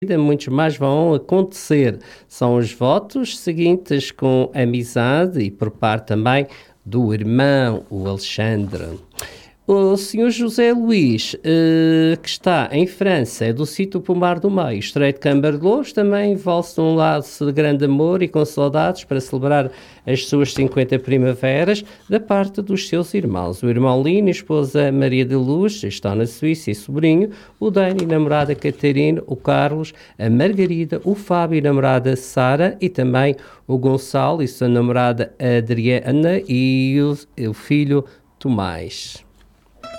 muitos mais vão acontecer. São os votos seguintes com amizade e por parte também do irmão, o Alexandre. O senhor José Luís, que está em França, é do sítio Pomar do Meio, Estreito de Cambardelos, também envolve-se num laço de grande amor e com saudades para celebrar as suas 50 primaveras da parte dos seus irmãos. O irmão Lino e a esposa Maria de Luz estão na Suíça e sobrinho, o Dani, namorada Catarina, o Carlos, a Margarida, o Fábio e namorada Sara e também o Gonçalo e sua namorada Adriana e o filho Tomás.